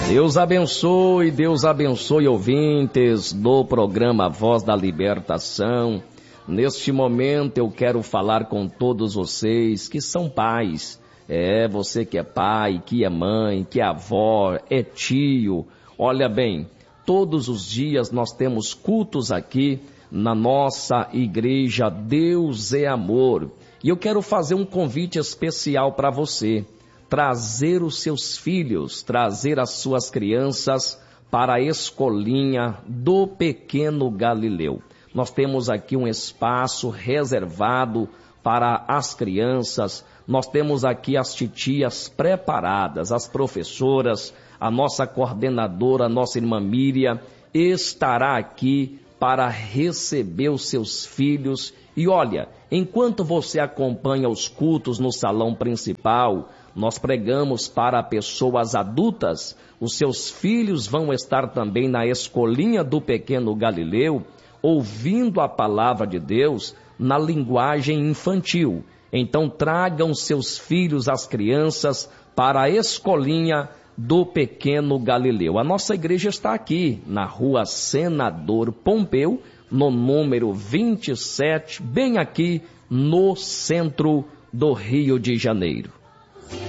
Deus abençoe ouvintes do programa Voz da Libertação. Neste momento eu quero falar com todos vocês que são pais. Você que é pai, que é mãe, que é avó, é tio. Olha bem, todos os dias nós temos cultos aqui na nossa igreja Deus é Amor. E eu quero fazer um convite especial para você. Trazer os seus filhos, trazer as suas crianças para a escolinha do Pequeno Galileu. Nós temos aqui um espaço reservado para as crianças, nós temos aqui as titias preparadas, as professoras, a nossa coordenadora, a nossa irmã Miriam, estará aqui para receber os seus filhos. E olha, enquanto você acompanha os cultos no salão principal, nós pregamos para pessoas adultas, os seus filhos vão estar também na escolinha do Pequeno Galileu, ouvindo a palavra de Deus na linguagem infantil. Então tragam seus filhos, as crianças, para a escolinha do Pequeno Galileu. A nossa igreja está aqui, na rua Senador Pompeu, no número 27, bem aqui no centro do Rio de Janeiro.